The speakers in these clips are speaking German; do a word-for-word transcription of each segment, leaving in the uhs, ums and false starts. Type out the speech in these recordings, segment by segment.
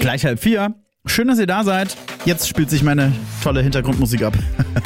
Gleich halb vier. Schön, dass ihr da seid. Jetzt spielt sich meine tolle Hintergrundmusik ab.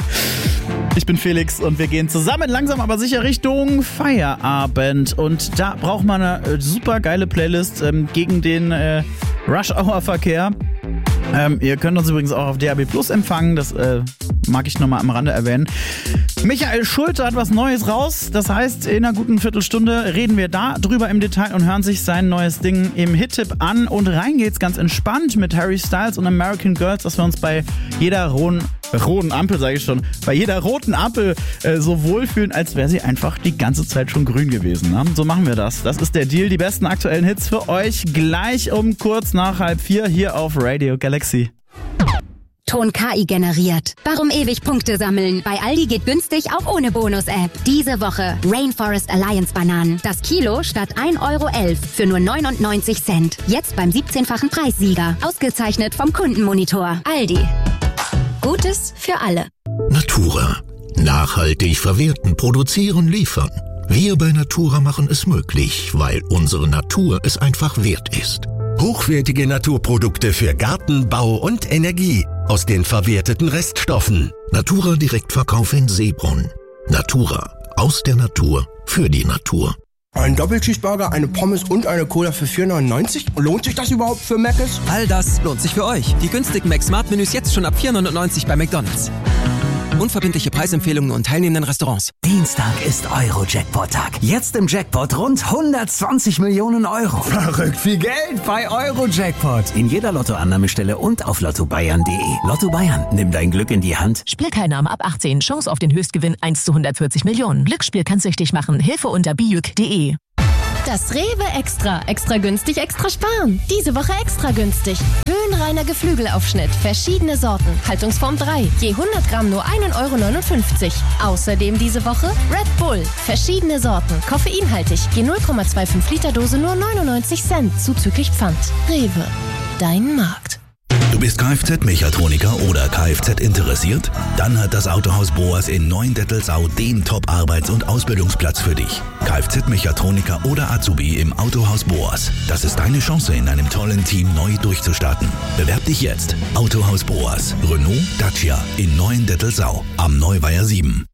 Ich bin Felix und wir gehen zusammen langsam aber sicher Richtung Feierabend. Und da braucht man eine super geile Playlist ähm, gegen den äh, Rush-Hour-Verkehr. Ähm, ihr könnt uns übrigens auch auf D A B Plus empfangen, das äh, mag ich nochmal am Rande erwähnen. Michael Schulte hat was Neues raus, das heißt, in einer guten Viertelstunde reden wir da drüber im Detail und hören sich sein neues Ding im Hit-Tipp an. Und rein geht's ganz entspannt mit Harry Styles und American Girls, dass wir uns bei jeder rohen, roten Ampel, sage ich schon, bei jeder roten Ampel äh, so wohlfühlen, als wäre sie einfach die ganze Zeit schon grün gewesen. Ne? So machen wir das. Das ist der Deal, die besten aktuellen Hits für euch gleich um kurz nach halb vier hier auf Radio Galaxy. Ton K I generiert. Warum ewig Punkte sammeln? Bei Aldi geht günstig auch ohne Bonus-App. Diese Woche Rainforest Alliance Bananen. Das Kilo statt ein Euro elf für nur neunundneunzig Cent. Jetzt beim siebzehnfachen Preissieger. Ausgezeichnet vom Kundenmonitor. Aldi. Gutes für alle. Natura. Nachhaltig verwerten, produzieren, liefern. Wir bei Natura machen es möglich, weil unsere Natur es einfach wert ist. Hochwertige Naturprodukte für Garten, Bau und Energie aus den verwerteten Reststoffen. Natura Direktverkauf in Seebrunn. Natura. Aus der Natur. Für die Natur. Ein Doppelcheeseburger, eine Pommes und eine Cola für vier neunundneunzig? Lohnt sich das überhaupt für Mc's? All das lohnt sich für euch. Die günstigen Mac-Smart-Menüs jetzt schon ab vier neunundneunzig bei McDonald's. Unverbindliche Preisempfehlungen und teilnehmenden Restaurants. Dienstag ist Euro-Jackpot-Tag. Jetzt im Jackpot rund hundertzwanzig Millionen Euro. Verrückt viel Geld bei Euro-Jackpot. In jeder Lottoannahmestelle und auf lotto bayern punkt de. Lotto Bayern, nimm dein Glück in die Hand. Spielteilnahme ab achtzehn. Chance auf den Höchstgewinn eins zu hundertvierzig Millionen. Glücksspiel kann süchtig machen. Hilfe unter bijuk punkt de. Das Rewe Extra. Extra günstig, extra sparen. Diese Woche extra günstig. Höhenreiner Geflügelaufschnitt. Verschiedene Sorten. Haltungsform drei. Je hundert Gramm nur ein Euro neunundfünfzig. Außerdem diese Woche Red Bull. Verschiedene Sorten. Koffeinhaltig. Je null Komma fünfundzwanzig Liter Dose nur neunundneunzig Cent. Zuzüglich Pfand. Rewe. Dein Markt. Du bist Kfz-Mechatroniker oder Kfz interessiert? Dann hat das Autohaus Boas in Neuendettelsau den Top-Arbeits- und Ausbildungsplatz für dich. Kfz-Mechatroniker oder Azubi im Autohaus Boas. Das ist deine Chance, in einem tollen Team neu durchzustarten. Bewerb dich jetzt. Autohaus Boas. Renault, Dacia in Neuendettelsau am Neuweiher sieben.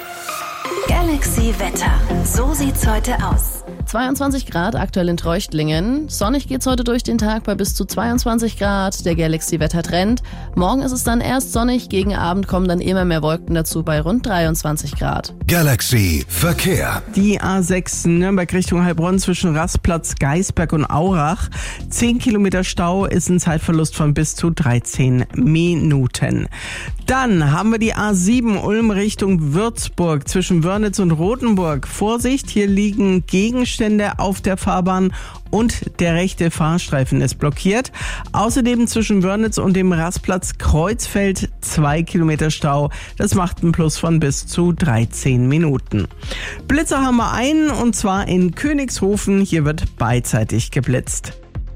Galaxy Wetter. So sieht's heute aus. zweiundzwanzig Grad aktuell in Treuchtlingen. Sonnig geht's heute durch den Tag bei bis zu zweiundzwanzig Grad. Der Galaxy-Wetter-Trend. Morgen ist es dann erst sonnig, gegen Abend kommen dann immer mehr Wolken dazu bei rund dreiundzwanzig Grad. Galaxy Verkehr. Die A sechs Nürnberg Richtung Heilbronn zwischen Rastplatz, Geisberg und Aurach. zehn Kilometer Stau ist ein Zeitverlust von bis zu dreizehn Minuten. Dann haben wir die A sieben Ulm Richtung Würzburg zwischen Wörnitz und Rothenburg. Vorsicht, hier liegen Gegenstände auf der Fahrbahn und der rechte Fahrstreifen ist blockiert. Außerdem zwischen Wörnitz und dem Rastplatz Kreuzfeld zwei Kilometer Stau. Das macht einen Plus von bis zu dreizehn Minuten. Blitzer haben wir einen und zwar in Königshofen. Hier wird beidseitig geblitzt.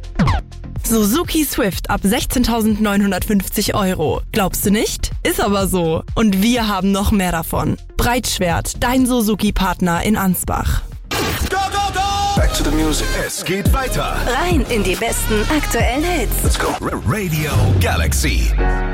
Suzuki Swift ab sechzehntausendneunhundertfünfzig Euro. Glaubst du nicht? Ist aber so. Und wir haben noch mehr davon. Breitschwert, dein Suzuki-Partner in Ansbach. Go, go, go! Back to the music. Es geht weiter. Rein in die besten aktuellen Hits. Let's go. Radio Galaxy.